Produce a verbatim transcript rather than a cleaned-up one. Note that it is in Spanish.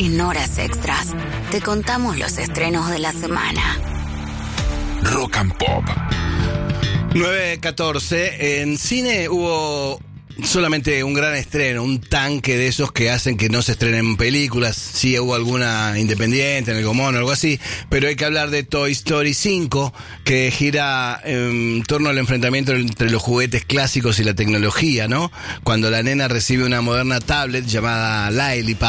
En Horas Extras te contamos los estrenos de la semana. Rock and Pop. nueve catorce. En cine hubo solamente un gran estreno, un tanque de esos que hacen que no se estrenen películas. Sí hubo alguna independiente en el Gomón o algo así, pero hay que hablar de Toy Story cinco, que gira en torno al enfrentamiento entre los juguetes clásicos y la tecnología, ¿no? Cuando la nena recibe una moderna tablet llamada Lily Pad